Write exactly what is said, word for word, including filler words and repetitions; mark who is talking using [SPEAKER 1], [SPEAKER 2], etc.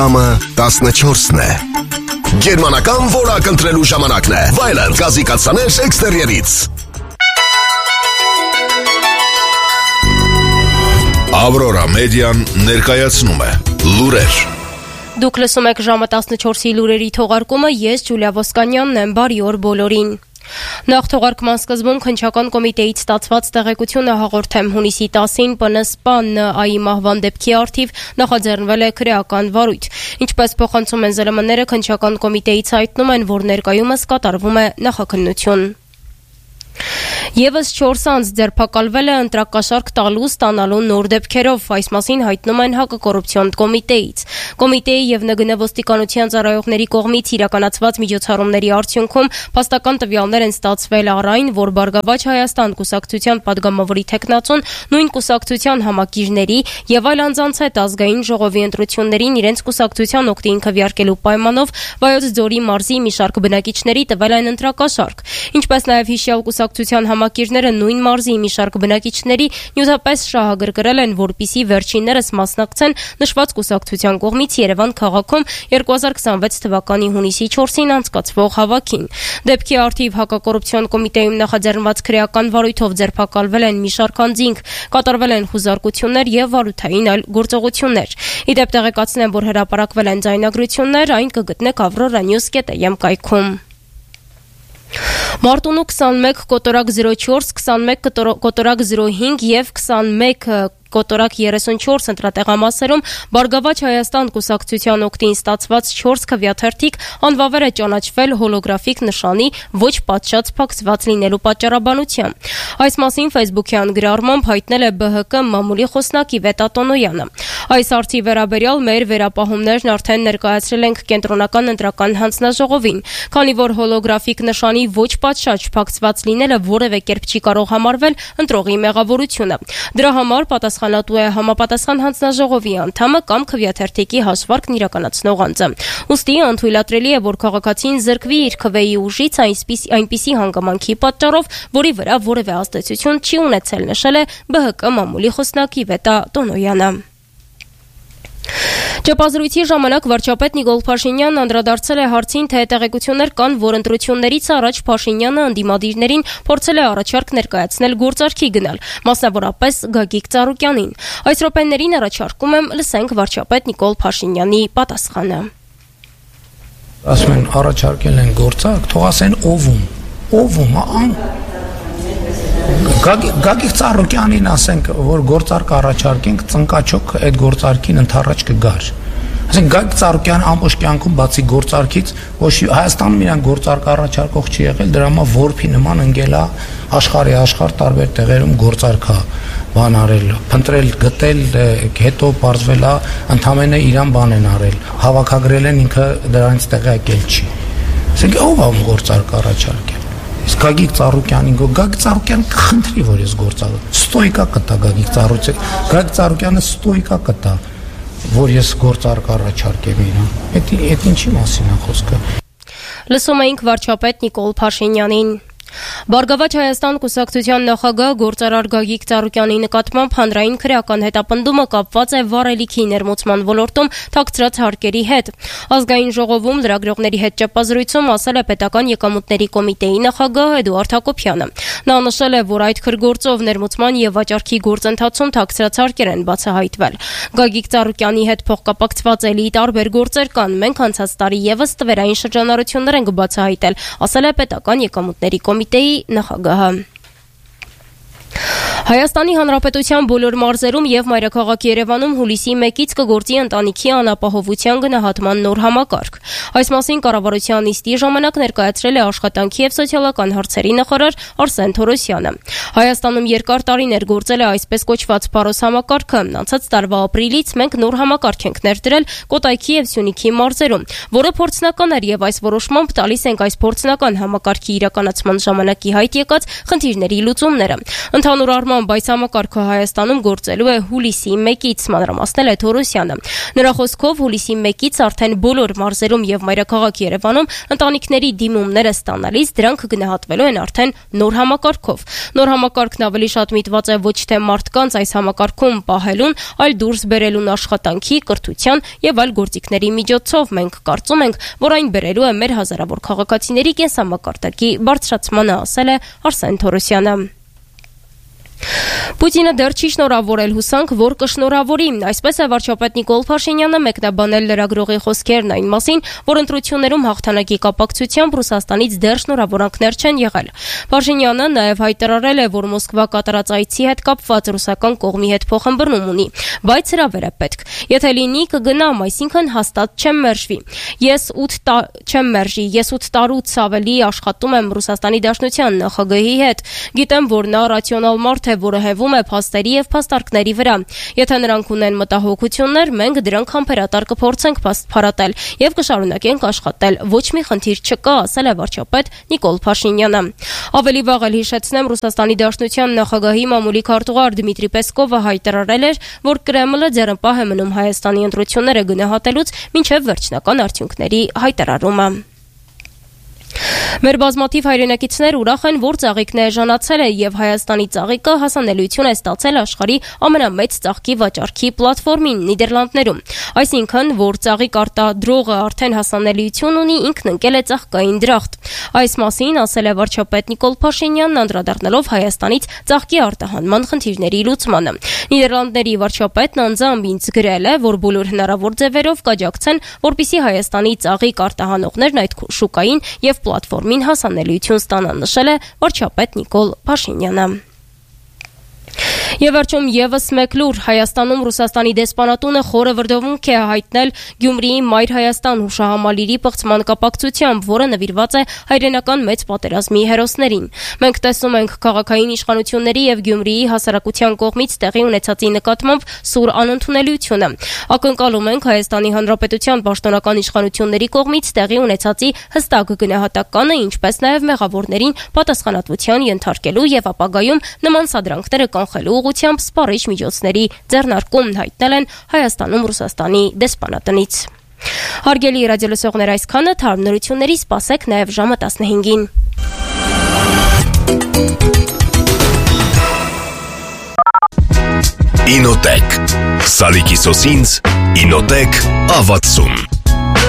[SPEAKER 1] Ամը տասնչորսն է։ Գերմանական որակ ընտրելու ժամանակն է։ Վայելն գազի կաթսաներ էքստերիերից։ Ավրորա մեդիան ներկայացնում է լուրեր։
[SPEAKER 2] Դուք լսում եք ժամը տասնչորսի լուրերի թողարկումը, ես Ջուլիա Ոսկանյանն եմ, բարի օր բոլորին։ Նախ թողարկման սկզբում քննչական կոմիտեից ստացված տեղեկությունը հաղորդեմ հունիսի տասին Պ Ն Սպ Ն Ա-ի մահվան դեպքի առթիվ նախաձեռնվել է քրեական վարույթ։ Ինչպես փոխանցում են Զ Լ Մ-ները, քննչական կոմիտեից հայտնում են, որ ներկայումս կատարվում է նախաքննություն։ Եվս չորս անձ ձերբակալվել է ընտրակաշարք տալու ստանալու նոր դեպքերով, այս մասին հայտնում են հակակոռուպցիոն կոմիտեից։ Կոմիտեի եւ Ն Գ Ն ոստիկանության ծառայողների կողմից իրականացված միջոցառումների արդյունքում փաստական տվյալներ են ստացվել առ այն, որ Բարգավաճ Հայաստան կուսակցության падգամավորի թեկնածուն նույն կուսակցության համակիրների եւ այլ անձանց հետ ազգային ժողովի ընտրություններին իրենց կուսակցության օգտին քվեարկելու պայմանով Վայոց ձորի մարզի մի շարք բնակիչների տվել են ընտրակաշարք, ինչպես նաեւ հիշյալ կուսակցության համակիրները նույն մարզի մի շարք բնակիչների նյութապես շահագրգռել են, որպիսի վերջիններս մասնակցեն նշված կուսակցության կողմից Երևան քաղաքում երկու հազար քսանվեց թվականի հունիսի չորսին անցկացվող հավաքին։ Դեպքի առթիվ հակակոռուպցիոն կոմիտեում նախաձեռնված քրեական վարույթով ձերբակալվել են մի շարք անձինք, կատարվել են խուզարկություններ եւ վարութային այլ գործողություններ։ Իդեպ տեղեկացնեմ, որ հրապարակվել են ձայնագրություններ, այն կգտնեք Avrora News dot am կայքում։ Մարտունու քսանմեկ կոտորակ զիրո չորս, քսանմեկ կոտորակ զիրո հինգ եւ քսանմեկ կոտորակ երեսունչորս ընտրատեղամասերում Բարգավաճ Հայաստան կուսակցության օգտին ստացված չորս քվեաթերթիկ անվավեր է ճանաչվել հոլոգրաֆիկ նշանի ոչ պատշաճ փակցված լինելու պատճառաբանությամբ։ Այս մասին Facebook-յան գրառմամբ հայտնել է B H K մամուլի խոսնակ Իվետա Տոնոյանը։ Այս հարցի վերաբերյալ մեր վերապահումներն արդեն ներկայացրել ենք կենտրոնական ընտրական հանձնաժողովին, քանի որ հոլոգրաֆիկ նշանի ոչ պատշաճ փակցված լինելը որևէ կերպ չի կարող համարվել ընտրողի մեղավորությունը։ Դրա համար պատասխանատու է համապատասխան հանձնաժողովի անդամը կամ քվեաթերթիկի հաշվարկն իրականացնող անձը։ Ուստի անթույլատրելի է, որ քաղաքացին զրկվի իր քվեի ուժից այնպիսի հանգամանքի պատճառով, որի վրա որևէ ազդեցություն չի ունեցել, նշել է B H K մամուլի խոսնակ Իվետա Տոնոյանը։ Ճեպազրույցի ժամանակ վարչապետ Նիկոլ Փաշինյանն անդրադարձել է հարցին, թե տեղեկություններ կան, որ ընտրություններից առաջ Փաշինյանը ընդդիմադիրներին փորձել է առաջարկ ներկայացնել գործարքի գնալ, մասնավորապես Գագիկ Ծառուկյանին։ Այս րոպեներին առաջարկում եմ լսենք վարչապետ Նիկոլ Փաշինյանի պատասխանը։
[SPEAKER 3] Ասում են առաջարկել են գործարք, թող ասեն ով-ում, ով-ում, ան Գագիկ Ծառուկյանին ասենք, որ գործարք առաջարկենք, ծնկաչոք այդ գործարքին ընդառաջ կգար։ Ասենք Գագիկ Ծառուկյանը ամբողջ կյանքում բացի գործարքից ոչ Հայաստանում իրան գործարք առաջարկող չի եղել, դրա համար որփի նման ընկել է աշխարհի աշխարհ տարբեր տեղերում գործարքա բան արել, փնտրել, գտել, հետո բարձվել է ընդամենը իրան բան են արել, հավաքագրել են, ինքը դրանից տեղյակել չի։ Ասենք ով է գործարք առաջարկել։ Իսկ Գագիկ Ծառուկյանին Գագիկ Ծառուկյանը կխնդրի, որ ես գործարք ստոյկա կտա Գագիկ Ծառուկյանը, Գագիկ Ծառուկյանը ստոյկա կտա, որ ես գործարք առաջարկեմ իրան։ Այդ այդ ինչի մասին է խոսքը։
[SPEAKER 2] Լսում էինք վարչապետ Նիկոլ Փաշինյանին։ Բարգավաճ Հայաստան կուսակցության նախագահ գործարար Գագիկ Ծառուկյանի նկատմամբ հանրային քրեական հետապնդումը կապված է վառելիքի ներմուծման ոլորտում թաքցրած հարկերի հետ։ Ազգային ժողովում լրագրողների հետ ճեպազրույցում ասել է պետական եկամուտների կոմիտեի նախագահ Էդուարդ Հակոբյանը։ Նա նշել է, որ այդ քրգործով ներմուծման եւ վաճառքի գործընթացում թաքցրած հարկեր են բացահայտվել։ Գագիկ Ծառուկյանի հետ փոխկապակցված էլի տարբեր գործեր կան։ Մենք անցած տարի եւս տվերային շրջանառություններ ենք բացահայտել, ասել է պետական եկամուտների կոմիտեի նախագահը։ Հայաստանի Հանրապետության բոլոր մարզերում եւ մայրաքաղաք Երևանում հուլիսի մեկից կգործի ընտանիքի անապահովության գնահատման նոր համակարգ։ Այս մասին կառավարության նիստի ժամանակ ներկայացրել է աշխատանքի եւ սոցիալական հարցերի նախարար Արսեն Թորոսյանը։ Հայաստանում երկար տարիներ գործել է այսպես կոչված Փարոս համակարգը։ Անցած տարվա ապրիլից մենք նոր համակարգ ենք ներդրել Կոտայքի եւ Սյունիքի մարզերում, որը փորձնական էր եւ այս որոշմամբ տալիս ենք այս փորձնական համակարգի իրականացման ժամանակի հայտ եկած խնդիրների լուծումները։ Ընդհանուր առմամբ նկատմամբ այս համակարգը Հայաստանում գործելու է հուլիսի մեկից, մանրամասնել է Թորոսյանը։ Նրա խոսքով հուլիսի մեկից արդեն բոլոր մարզերում եւ մայրաքաղաք Երևանում ընտանիքների դիմումները ստանալիս դրանք գնահատվելու են արդեն նոր համակարգով։ Նոր համակարգն ավելի շատ միտված է ոչ թե մարդկանց այս համակարգում պահելուն, այլ դուրս բերելուն աշխատանքի, կրթության եւ այլ գործիքների միջոցով։ Մենք կարծում ենք, որ այն բերելու է մեր հազարավոր քաղաքացիների կենսամակարդակի բարձրացմանը, ասել է Արսեն Թորոսյանը։ Պուտինը դեռ չի շնորհավորել, հուսանք, որ կշնորհավորի։ Այսպես է վարչապետ Նիկոլ Փաշինյանը մեկնաբանել լրագրողի խոսքերն այն մասին, որ ընտրություններում հաղթանակի կապակցությամբ Ռուսաստանից դեռ շնորհավորանքներ չեն եղել։ Փաշինյանը նաև հայտարարել է, որ Մոսկվա կատարած այցի հետ կապված ռուսական կողմի հետ փոխըմբռնում ունի, բայց հրավեր է պետք։ Եթե լինի, կգնամ, այսինքն հաստատ չեմ մերժվի։ Ես ութ չեմ մերժի, ես ութ տարուց ավելի աշխատում եմ Ռուսաստանի Դաշնության նախագահի հետ։ Գիտեմ, որ նա ռացիոնալ մարդ է, որը հևում է փաստերի եւ փաստարկների վրա։ Եթե նրանք ունեն մտահոգություններ, մենք դրանք համբերատար կփորձենք փարատել եւ կշարունակենք աշխատել։ Ոչ մի խնդիր չկա, ասել է վարչապետ Նիկոլ Փաշինյանը։ Ավելի վաղ էլ հիշեցնեմ, Ռուսաստանի Դաշնության նախագահի մամուլի քարտուղար Դմիտրի Պեսկովը հայտարարել էր, որ Կրեմլը ձեռնպահ է մնում Հայաստանի ընտրությունները գնահատելուց մինչեւ վերջնական արդյունքների հայտարարումը։ Մեր բազմաթիվ հայրենակիցներ ուրախ են, որ ծաղիկն էժանացել է եւ Հայաստանի ծաղիկը հասանելիություն է ստացել աշխարհի ամենամեծ ծաղկի վաճառքի պլատֆորմին Նիդերլանդներում։ Այսինքն, որ ծաղիկ արտադրողը արդեն հասանելիություն ունի, ինքն ընկել է ծաղկային դրախտ։ Այս մասին ասել է վարչապետ Նիկոլ Փաշինյանն, անդրադառնալով Հայաստանից ծաղկի արտահանման խնդիրների լուծմանը։ Նիդերլանդների վարչապետն անձամբ ինձ գրել է, որ բոլոր հնարավոր ձևերով կաջակցեն, որպեսզի Հայաստանի ծաղիկ արտահանողներն այդ շուկային եւ պլատֆորմին հասանելիություն ստանան, նշել է վարչապետ Նիկոլ Փաշինյանը։ Եվ վերջում եւս մեկ լուր, Հայաստանում Ռուսաստանի դեսպանատունը խորը վրդովմունք է հայտնել Գյումրիի Մայր Հայաստան հուշահամալիրի պղծման կապակցությամբ, որը նվիրված է հայրենական մեծ պատերազմի հերոսներին։ Մենք տեսնում ենք քաղաքային իշխանությունների եւ Գյումրիի հասարակության կողմից տեղի ունեցածի նկատմամբ սուր անընդունելիությունը։ Ակնկալում ենք Հայաստանի Հանրապետության պաշտոնական իշխանությունների կողմից տեղի ունեցածի հստակ գնահատականը, ինչպես նաեւ մեղավորներին պատասխանատվության ենթարկելու եւ ապագայում նման սադրանքները կանխելու ուղղությամբ սպառիչ միջոցների ձեռնարկում, հայտնել են Հայաստանում Ռուսաստանի դեսպանատնից։ Հարգելի ռադիոլսողներ, այսքանը, թարմ նորությունների սպասեք նաև ժամը տասնհինգին։
[SPEAKER 1] Ինոտեք Սալիկի սոսինց Ինոտեք ավացում